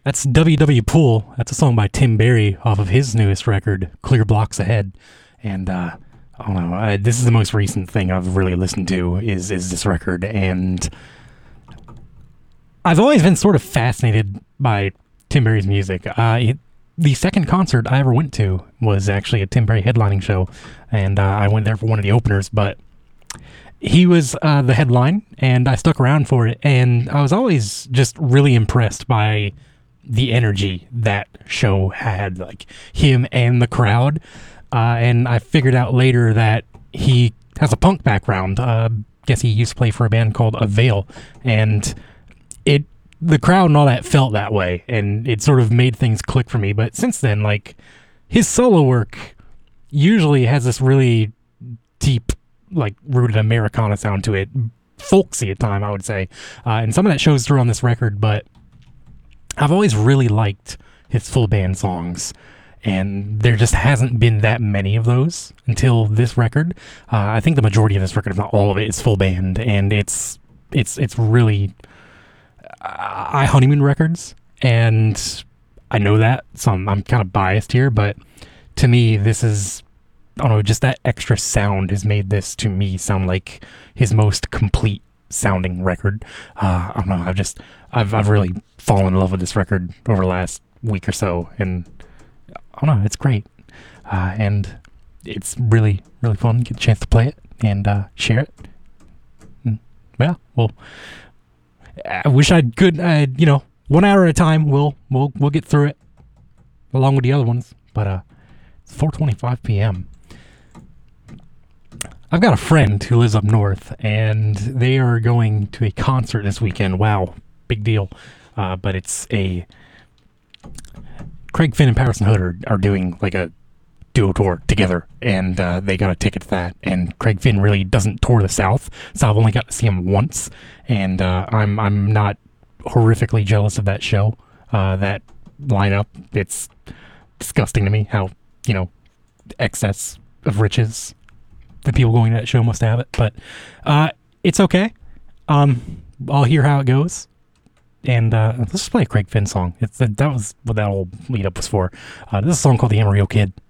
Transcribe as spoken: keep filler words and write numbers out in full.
That's W W Pool. That's a song by Tim Berry off of his newest record, Clear Blocks Ahead. And uh, I don't know. I, this is the most recent thing I've really listened to is is this record, and I've always been sort of fascinated by Tim Berry's music. Uh, it, the second concert I ever went to was actually a Tim Berry headlining show, and uh, I went there for one of the openers, but he was uh, the headline, and I stuck around for it, and I was always just really impressed by the energy that show had, like him and the crowd. Uh, and I figured out later that he has a punk background. Uh, guess he used to play for a band called Avail, and it the crowd and all that felt that way, and it sort of made things click for me. But since then, like, his solo work usually has this really deep, like, rooted Americana sound to it, folksy at time, I would say, uh, and some of that shows through on this record. But I've always really liked his full band songs, and there just hasn't been that many of those until this record. Uh, I think the majority of this record, if not all of it, is full band, and it's it's it's really uh, I honeymoon records, and I know that, so I'm, I'm kind of biased here, but to me, this is, I don't know, just that extra sound has made this, to me, sound like his most complete sounding record. Uh, I don't know, I've just, I've I've really fallen in love with this record over the last week or so, and I don't know, it's great. Uh, and it's really, really fun to get a chance to play it and uh, share it. And, yeah, well, I wish I could, uh, you know, one hour at a time, we'll, we'll, we'll get through it along with the other ones, but uh, it's four twenty-five p.m. I've got a friend who lives up north, and they are going to a concert this weekend. Wow, big deal. Uh, but it's a... Craig Finn and Patterson Hood are, are doing like a duo tour together, and uh, they got a ticket to that. And Craig Finn really doesn't tour the South, so I've only got to see him once, and uh, I'm I'm not horrifically jealous of that show, uh, that lineup. It's disgusting to me how, you know, excess of riches the people going to that show must have it, but uh, it's okay. Um, I'll hear how it goes. And uh, let's just play a Craig Finn song. It's that was what that whole lead up was for. Uh, this is a song called The Amarillo Kid.